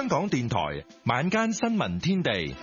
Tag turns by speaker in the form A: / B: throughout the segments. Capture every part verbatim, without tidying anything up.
A: 香港電台晚間新聞天地。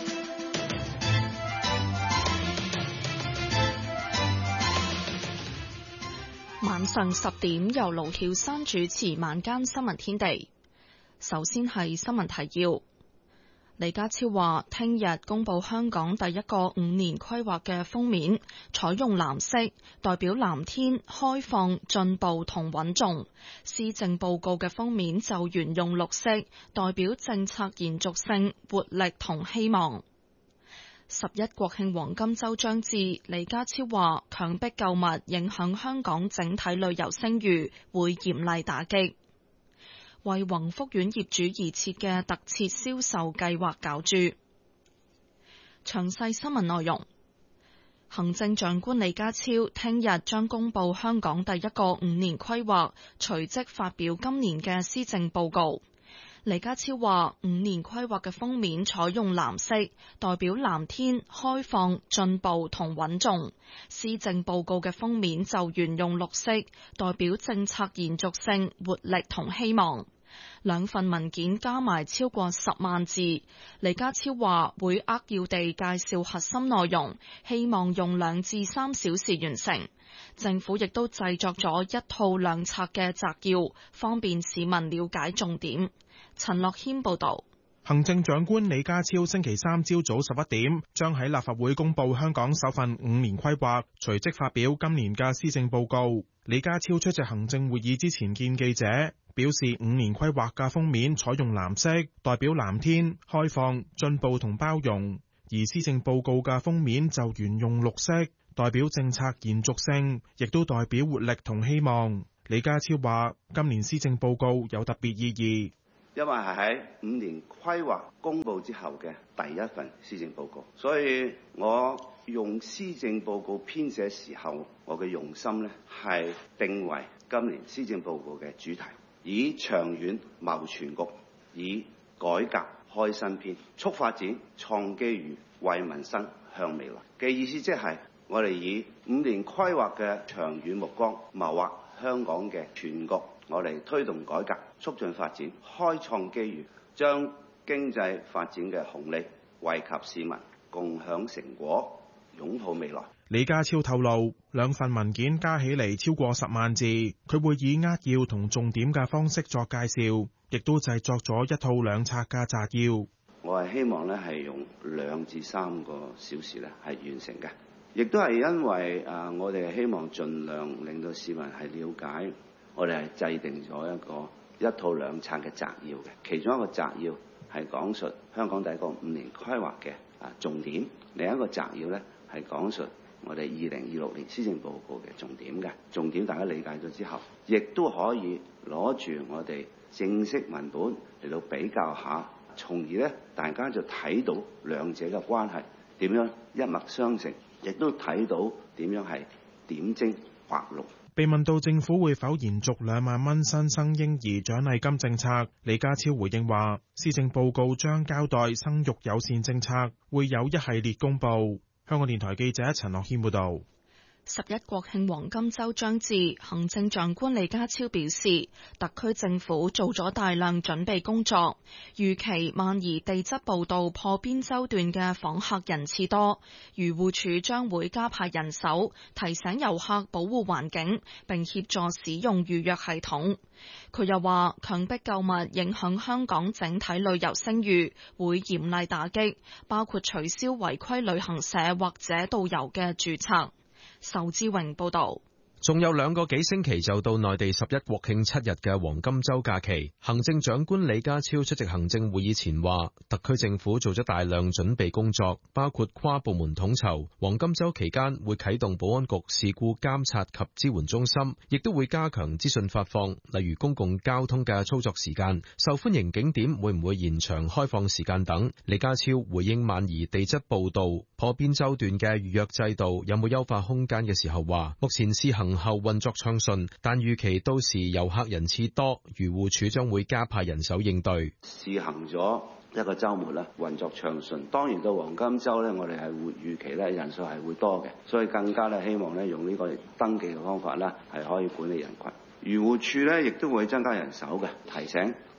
B: 晚上十點由盧曉珊主持晚間新聞天地。首先係新聞提要。李家超話聽日公布香港第一個五年規劃嘅封面，採用藍色，代表藍天、開放、進步同穩重。施政報告嘅封面就沿用綠色，代表政策延續性、活力同希望。十一國慶黃金週將至，李家超話強迫購物影響香港整體旅遊聲譽，會嚴厲打擊。為宏福苑業主而設嘅特設銷售計劃攪珠。詳細新聞內容。行政長官李家超聽日將公布香港第一個五年規劃，隨即發表今年嘅施政報告。李家超話五年規劃嘅封面採用藍色，代表藍天、開放、進步同穩重。施政報告嘅封面就沿用綠色，代表政策延續性、活力同希望。兩份文件加埋超過十萬字。李家超話會扼要地介紹核心內容，希望用兩至三小時完成。政府亦都製作咗一套兩冊嘅摘要，方便市民了解重點。陳樂謙報道。
C: 行政長官李家超星期三朝早十一點將喺立法會公布香港首份五年規劃，隨即發表今年嘅施政報告。李家超出席行政會議之前見記者，表示五年規劃嘅封面採用藍色，代表藍天、開放、進步同包容；而施政報告嘅封面就沿用綠色，代表政策延續性，亦都代表活力同希望。李家超話今年施政報告有特別意義，
D: 因為係喺五年規劃公佈之後嘅第一份施政報告，所以我用施政報告編寫時候，我嘅用心呢係定為今年施政報告嘅主題，以長遠謀全局，以改革開新篇，促發展創機遇，為民生向未來嘅意思，即係我哋以五年規劃嘅長遠目光謀劃香港嘅全局，我哋推動改革，促進發展，開創機遇，將經濟發展嘅紅利惠及市民，共享成果，擁抱未來。
C: 李家超透露，兩份文件加起嚟超過十萬字，佢會以扼要同重點嘅方式作介紹，亦都製作咗一套兩冊嘅摘要。
D: 我係希望咧係用兩至三個小時咧係完成嘅，亦都係因為啊，我哋希望盡量令到市民係了解，我哋係制定咗一個一套兩冊嘅摘要嘅，其中一個摘要係講述香港第一個五年規劃嘅啊重點，另一個摘要咧係講述我哋二零二六年施政報告嘅重點嘅重點，大家理解咗之後，亦都可以攞住我哋正式文本嚟到比較下，從而咧大家就睇到兩者嘅關係點樣一脈相承，亦都睇到點樣係點睛畫龍。
C: 被問到政府會否延續兩萬蚊新生嬰兒獎勵金政策，李家超回應話：施政報告將交代生育友善政策，會有一系列公佈。香港電台記者陳樂軒報導。
B: 十一國慶黃金週將至，行政長官李家超表示，特區政府做咗大量準備工作，預期萬宜地質步道破邊洲段嘅訪客人次多，漁護署將會加派人手，提醒遊客保護環境，並協助使用預約系統。佢又話，強迫購物影響香港整體旅遊聲譽，會嚴厲打擊，包括取消違規旅行社或者導遊嘅註冊。仇志榮報道。
E: 仲有兩個幾星期就到內地十一國慶七日嘅黃金週假期，行政長官李家超出席行政會議前話，特區政府做咗大量準備工作，包括跨部門統籌。黃金週期間會啟動保安局事故監察及支援中心，亦都會加強資訊發放，例如公共交通嘅操作時間、受歡迎景點會唔會延長開放時間等。李家超回應萬宜地質步道破邊洲段嘅預約制度有冇優化空間嘅時候話，目前試行後運作暢順，但預期到時遊客人次多，漁護署將會加派人手應對。
D: 試行咗一個週末啦，運作暢順。當然到黃金週咧，我哋係會預期咧人數係會多嘅，所以更加咧希望咧用呢個登記嘅方法啦，係可以管理人群。漁護署咧亦都會增加人手嘅，提醒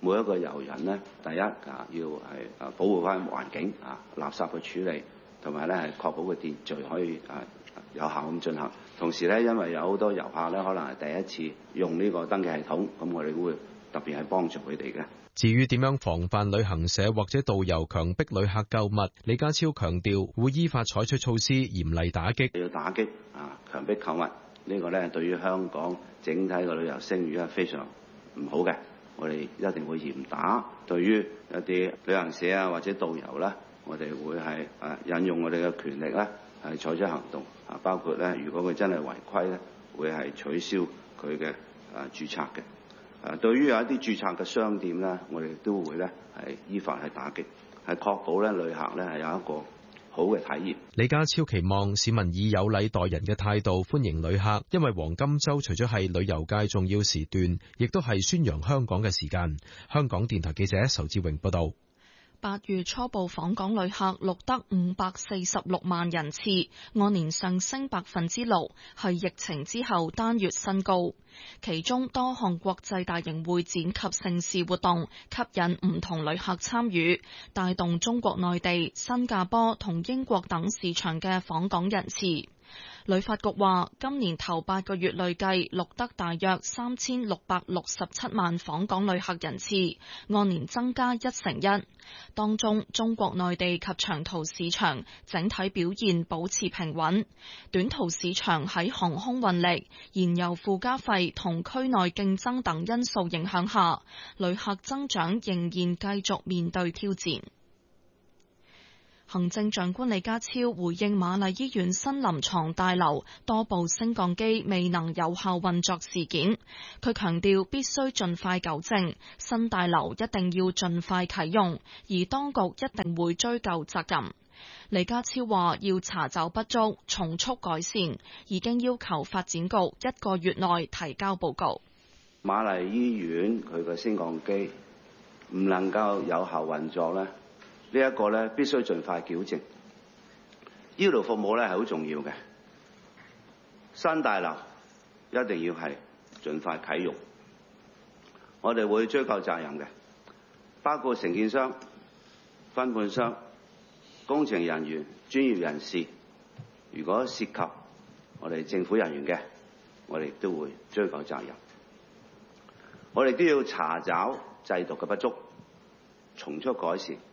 D: 每一個遊人咧，第一啊要係啊保護翻環境啊，垃圾嘅處理，同埋咧係確保個秩序可以啊有效咁進行。同時咧，因為有好多遊客咧，可能係第一次用呢個登記系統，咁我哋會特別係幫助佢哋嘅。
E: 至於點樣防範旅行社或者導遊強迫旅客購物，李家超強調會依法採取措施，嚴厲打擊。
D: 要打擊啊強迫購物，呢個咧對於香港整體嘅旅遊聲譽係非常唔好嘅。我哋一定會嚴打。對於一啲旅行社啊或者導遊啦，我哋會係啊引用我哋嘅權力咧，係採取行動啊，包括咧如果佢真係違規咧，會係取消佢嘅啊註冊嘅。誒，對於有一啲註冊嘅商店咧，我哋都會咧係依法係打擊，係確保咧旅客咧係有一個好嘅體驗。
E: 李家超期望市民以有禮待人嘅態度歡迎旅客，因為黃金週除咗係旅遊界重要時段，亦都係宣揚香港嘅時間。香港電台記者仇志榮報道。
B: 八月初步訪港旅客錄得五百四十六萬人次，按年上升百分之六，係疫情之後單月新高。其中多項國際大型會展及盛事活動吸引唔同旅客參與，帶動中國內地、新加坡同英國等市場嘅訪港人次。旅發局話，今年頭八個月累計錄得大約三千六百六十七萬訪港旅客人次，按年增加一成一。當中，中國內地及長途市場整體表現保持平穩，短途市場喺航空運力、燃油附加費同區內競爭等因素影響下，旅客增長仍然繼續面對挑戰。行政長官李家超回應瑪麗醫院新臨床大樓多部升降機未能有效運作事件，佢強調必須盡快糾正，新大樓一定要盡快啟用，而當局一定會追究責任。李家超話要查找不足，從速改善，已經要求發展局一個月內提交報告。
D: 瑪麗醫院佢嘅升降機唔能夠有效運作咧。呢一個咧必須盡快矯正，醫療服務咧係好重要嘅。新大樓一定要係盡快啟用，我哋會追究責任嘅，包括承建商、分判商、工程人員、專業人士。如果涉及我哋政府人員嘅，我哋都會追究責任。我哋都要查找制度嘅不足，從速改善。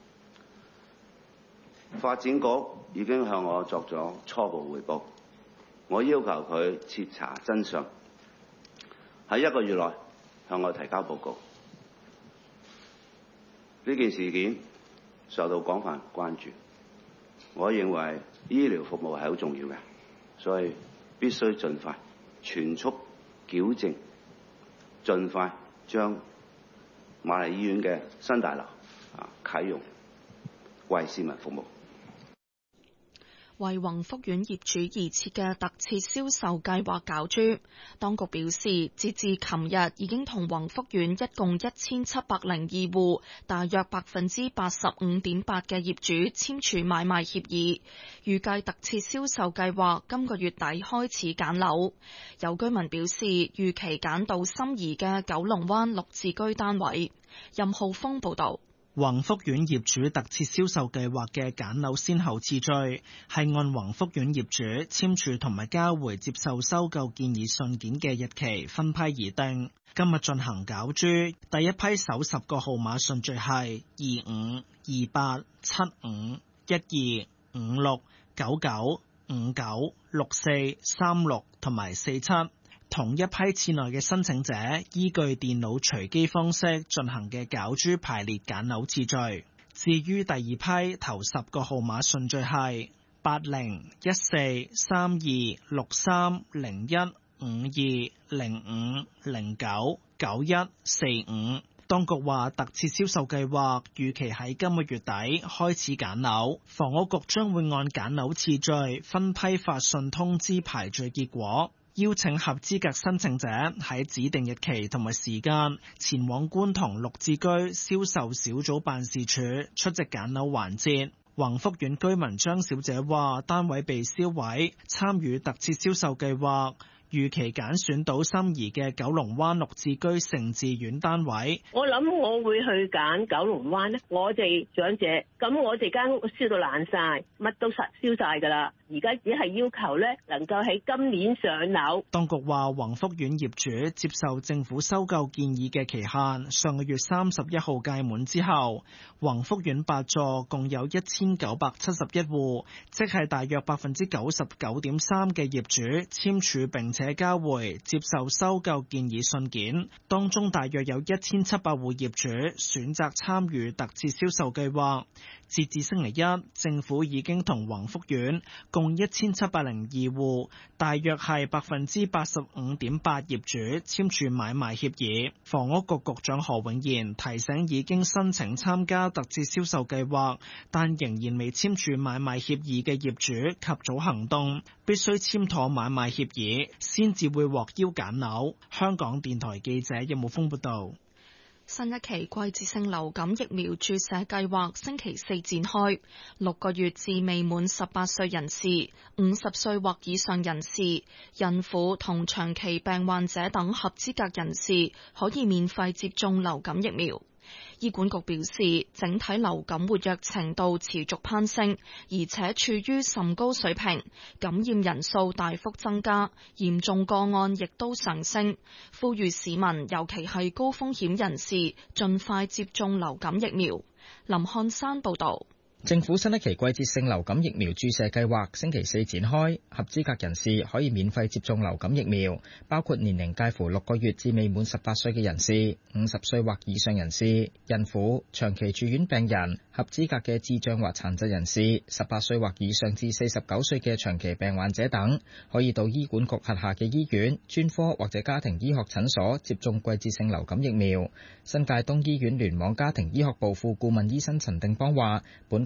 D: 發展局已經向我作咗初步彙報，我要求佢徹查真相，喺一個月內向我提交報告。呢件事件受到廣泛關注，我認為醫療服務係好重要嘅，所以必須盡快全速矯正，盡快將瑪麗醫院嘅新大樓啊啟用，為市民服務。
B: 為宏福苑業主而設嘅特設銷售計劃攪珠，當局表示，截至琴日已經同宏福苑一共一千七百零二戶，大約百分之八十五點八嘅業主簽署買賣協議，預計特設銷售計劃今個月底開始揀樓。有居民表示，預期揀到心儀嘅九龍灣綠置居單位。任浩峰報導。
F: 宏福苑業主特設銷售計劃嘅揀樓先後次序係按宏福苑業主簽署同埋交回接受收購建議信件嘅日期分批而定。今日進行攪珠，第一批首十個號碼順序係二五、二八、七五、一二、五六、九九、五九、六四、三六同埋四七。同一批次內嘅申請者依據電腦隨機方式進行嘅攪珠排列揀樓次序。至於第二批頭十個號碼順序係八零、一四、三二、六三、零一、五二、零五、零九、九一、四五。當局話特設銷售計劃預期喺今個月底開始揀樓，房屋局將會按揀樓次序分批發信通知排序結果。邀請合資格申請者喺指定日期同埋時間前往觀塘綠置居銷售小組辦事處出席揀樓環節。宏福苑居民張小姐話單位被銷毀，參與特設銷售計劃， 預期揀選到心儀嘅九龍灣綠置居盛智苑單位。
G: 我諗我會去揀九龍灣咧，我哋長者，咁我哋間屋燒到爛晒，乜都實燒晒㗎啦。而家只係要求咧，能夠喺今年上樓。
F: 當局話，宏福苑業主接受政府收購建議嘅期限上個月三十一號屆滿之後，宏福苑八座共有一千九百七十一戶，即係大約百分之九十九點三嘅業主簽署並且交回接受收購建議信件，當中大約有一千七百戶業主選擇參與特設銷售計劃。截至星期一，政府已經同宏福苑共一千七百零二戶，大約係百分之八十五點八業主簽署買賣協議。房屋局局長何永賢提醒已經申請參加特設銷售計劃，但仍然未簽署買賣協議嘅業主及早行動，必須簽妥買賣協議先至會獲邀揀樓。香港電台記者任武峰報道。
B: 新一期季節性流感疫苗注射計劃星期四展開，六個月至未滿十八歲人士、五十歲或以上人士、孕婦同長期病患者等合資格人士可以免費接種流感疫苗。醫管局表示，整體流感活躍程度持續攀升，而且處於甚高水平，感染人數大幅增加，嚴重個案亦都上升。呼籲市民，尤其係高風險人士，盡快接種流感疫苗。林漢山報導。
H: 政府新一期季節性流感疫苗注射計劃星期四展開，合資格人士可以免費接種流感疫苗，包括年齡介乎六個月至未滿十八歲嘅人士、五十歲或以上人士、孕婦、長期住院病人、合資格嘅智障或殘疾人士、十八歲或以上至四十九歲嘅長期病患者等，可以到醫管局轄下嘅醫院、專科或者家庭醫學診所接種季節性流感疫苗。新界東醫院聯網家庭醫學部副顧問醫生陳定邦話，本